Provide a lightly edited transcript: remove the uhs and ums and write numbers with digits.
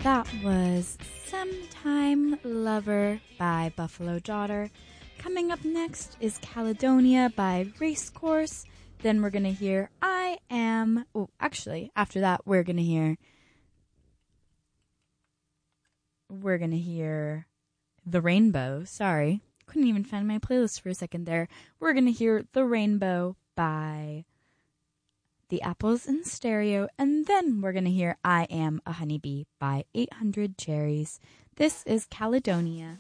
That was Sometime Lover by Buffalo Daughter. Coming up next is Caledonia by Racecourse. Then we're going to hear I Am... Oh, actually, after that, we're going to hear The Rainbow. Sorry. Couldn't even find my playlist for a second there. We're going to hear The Rainbow by The Apples in Stereo, and then we're going to hear I Am a Honeybee by 800 Cherries. This is Caledonia.